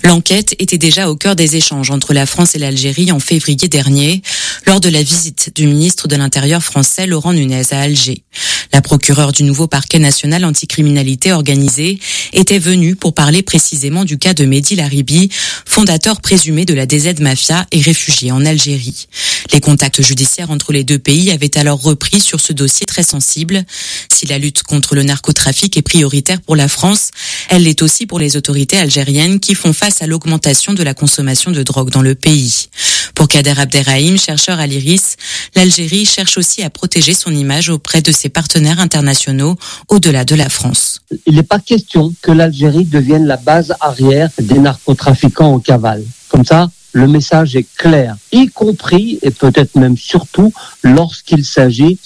L'enquête était déjà au cœur des échanges entre la France et l'Algérie en février dernier, lors de la visite du ministre de l'Intérieur français Laurent Nunez à Alger. La procureure du nouveau parquet national anticriminalité organisée était venue pour parler précisément du cas de Mehdi Laribi, fondateur présumé de la DZ Mafia et réfugié en Algérie. Les contacts judiciaires entre les deux pays avaient alors repris sur ce dossier très sensible. Si la lutte contre le narcotrafic est prioritaire pour la France, elle l'est aussi pour les autorités algériennes qui font face à l'augmentation de la consommation de drogue dans le pays. Pour Kader Abderrahim, chercheur à l'IRIS, l'Algérie cherche aussi à protéger son image auprès de ses partenaires internationaux au-delà de la France. Il n'est pas question que l'Algérie devienne la base arrière des narcotrafiquants en cavale. Comme ça, le message est clair, y compris et peut-être même surtout lorsqu'il s'agit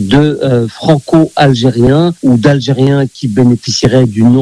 de franco-algériens ou d'Algériens qui bénéficieraient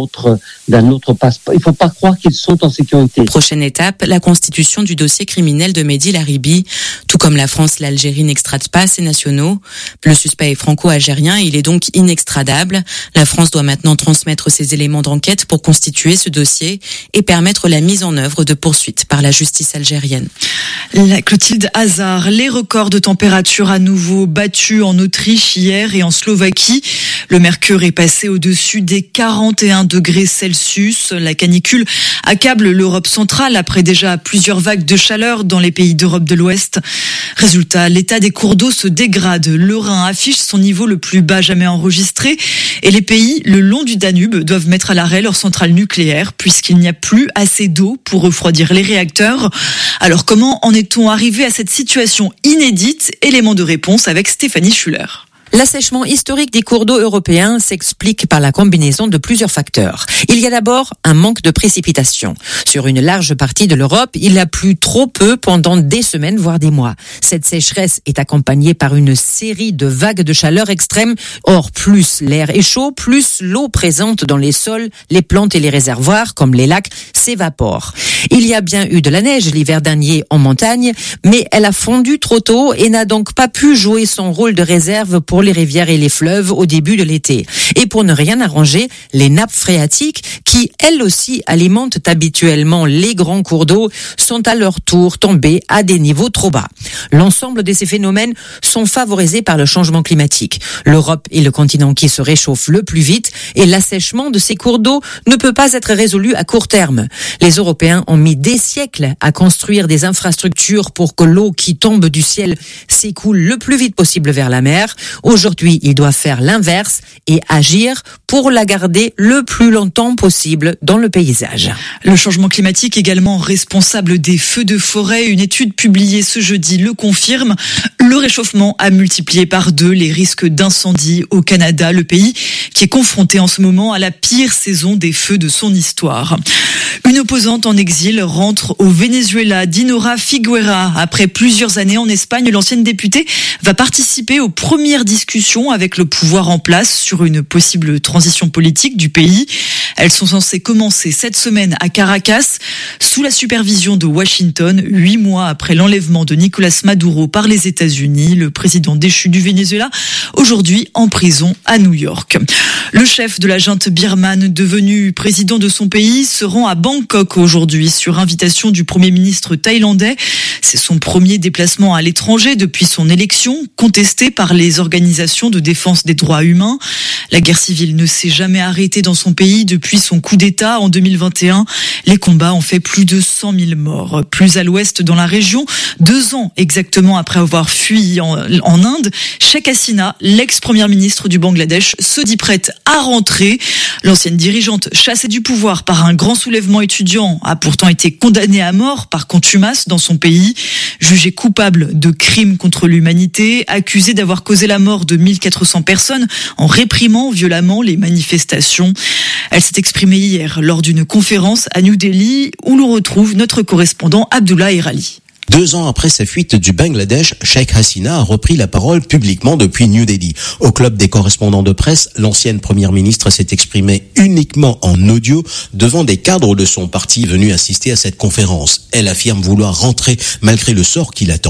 d'un autre passeport. Il ne faut pas croire qu'ils sont en sécurité. Prochaine étape, la constitution du dossier criminel de Mehdi Laribi. Tout comme la France, l'Algérie n'extrade pas ses nationaux. Le suspect est franco-algérien et il est donc inextradable. La France doit maintenant transmettre ses éléments d'enquête pour constituer ce dossier et permettre la mise en œuvre de poursuites par la justice algérienne. La Clotilde Hazard, les records de température à nouveau battus en Autriche hier et en Slovaquie. Le mercure est passé au-dessus des 41 degrés Celsius. La canicule accable l'Europe centrale après déjà plusieurs vagues de chaleur dans les pays d'Europe de l'Ouest. Résultat, l'état des cours d'eau se dégrade. Le Rhin affiche son niveau le plus bas jamais enregistré et les pays le long du Danube doivent mettre à l'arrêt leurs centrales nucléaires puisqu'il n'y a plus assez d'eau pour refroidir les réacteurs. Alors comment en est-on arrivé à cette situation inédite? Élément de réponse avec Stéphanie Schuller. L'assèchement historique des cours d'eau européens s'explique par la combinaison de plusieurs facteurs. Il y a d'abord un manque de précipitations. Sur une large partie de l'Europe, il a plu trop peu pendant des semaines, voire des mois. Cette sécheresse est accompagnée par une série de vagues de chaleur extrêmes. Or, plus l'air est chaud, plus l'eau présente dans les sols, les plantes et les réservoirs, comme les lacs, s'évapore. Il y a bien eu de la neige l'hiver dernier en montagne, mais elle a fondu trop tôt et n'a donc pas pu jouer son rôle de réserve pour les rivières et les fleuves au début de l'été. Et pour ne rien arranger, les nappes phréatiques, qui elles aussi alimentent habituellement les grands cours d'eau, sont à leur tour tombées à des niveaux trop bas. L'ensemble de ces phénomènes sont favorisés par le changement climatique. L'Europe est le continent qui se réchauffe le plus vite et l'assèchement de ces cours d'eau ne peut pas être résolu à court terme. Les Européens ont mis des siècles à construire des infrastructures pour que l'eau qui tombe du ciel s'écoule le plus vite possible vers la mer. Aujourd'hui, ils doivent faire l'inverse et agir pour la garder le plus longtemps possible dans le paysage. Le changement climatique également responsable des feux de forêt. Une étude publiée ce jeudi le confirme. Le réchauffement a multiplié par 2 les risques d'incendie au Canada, le pays qui est confronté en ce moment à la pire saison des feux de son histoire. Une opposante en exil rentre au Venezuela, Dinora Figuera. Après plusieurs années en Espagne, l'ancienne députée va participer aux premières discussions avec le pouvoir en place sur une possible transition politique du pays. Elles sont censées commencer cette semaine à Caracas, sous la supervision de Washington, 8 mois après l'enlèvement de Nicolas Maduro par les États-Unis, le président déchu du Venezuela, aujourd'hui en prison à New York. Le chef de la junte birmane, devenu président de son pays, se rend à Bangkok aujourd'hui sur invitation du Premier ministre thaïlandais. C'est son premier déplacement à l'étranger depuis son élection, contesté par les organisations de défense des droits humains. La guerre civile ne s'est jamais arrêtée dans son pays depuis son coup d'État en 2021. Les combats ont fait plus de 100 000 morts. Plus à l'ouest dans la région, 2 ans exactement après avoir fui en Inde, Sheikh Hasina, l'ex-première ministre du Bangladesh, se dit prête à rentrer. L'ancienne dirigeante, chassée du pouvoir par un grand soulèvement étudiant, a pourtant été condamnée à mort par contumace dans son pays. Jugée coupable de crimes contre l'humanité, accusée d'avoir causé la mort de 1400 personnes en réprimant violemment les manifestations. Elle s'est exprimée hier lors d'une conférence à New Delhi où l'on retrouve notre correspondant Abdullah Erali. 2 ans après sa fuite du Bangladesh, Sheikh Hasina a repris la parole publiquement depuis New Delhi. Au club des correspondants de presse, l'ancienne première ministre s'est exprimée uniquement en audio devant des cadres de son parti venus assister à cette conférence. Elle affirme vouloir rentrer malgré le sort qui l'attend.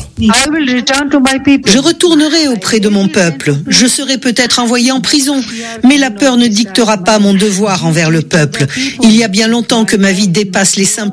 Je retournerai auprès de mon peuple. Je serai peut-être envoyé en prison, mais la peur ne dictera pas mon devoir envers le peuple. Il y a bien longtemps que ma vie dépasse les simples